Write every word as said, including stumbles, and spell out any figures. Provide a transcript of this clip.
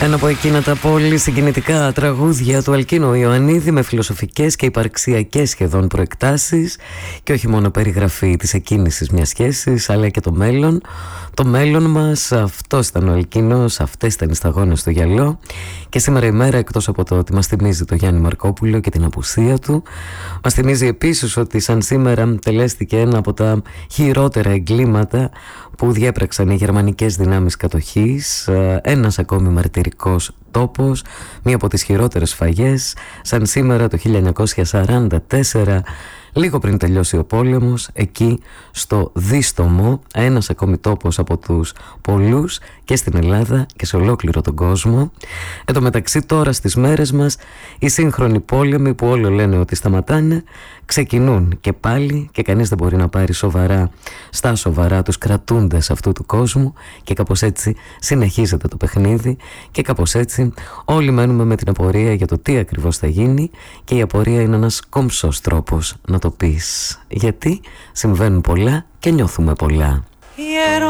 Ένα από εκείνα τα πολύ συγκινητικά τραγούδια του Αλκίνου Ιωαννίδη, με φιλοσοφικές και υπαρξιακές σχεδόν προεκτάσεις, και όχι μόνο περιγραφή της εκκίνησης μιας σχέσης, αλλά και το μέλλον. Το μέλλον μας, αυτός ήταν ο Αλκίνος, αυτές ήταν οι σταγόνες στο γυαλό. Και σήμερα η μέρα, εκτός από το ότι μας θυμίζει το Γιάννη Μαρκόπουλο και την απουσία του, μας θυμίζει επίσης ότι σαν σήμερα τελέστηκε ένα από τα χειρότερα εγκλήματα που διέπραξαν οι γερμανικές δυνάμεις κατοχής, ένας ακόμη μαρτυρικός τόπος, μία από τις χειρότερες σφαγές, σαν σήμερα το χίλια εννιακόσια σαράντα τέσσερα, λίγο πριν τελειώσει ο πόλεμος, εκεί στο Δίστομο, ένας ακόμη τόπος από τους πολλούς και στην Ελλάδα και σε ολόκληρο τον κόσμο. Εν τω μεταξύ τώρα στις μέρες μας οι σύγχρονοι πόλεμοι που όλο λένε ότι σταματάνε, ξεκινούν και πάλι, και κανείς δεν μπορεί να πάρει σοβαρά στα σοβαρά τους κρατούντες αυτού του κόσμου, και κάπως έτσι συνεχίζεται το παιχνίδι, και κάπως έτσι όλοι μένουμε με την απορία για το τι ακριβώς θα γίνει, και η απορία είναι ένας κομψός τρόπος να το πεις, γιατί συμβαίνουν πολλά και νιώθουμε πολλά.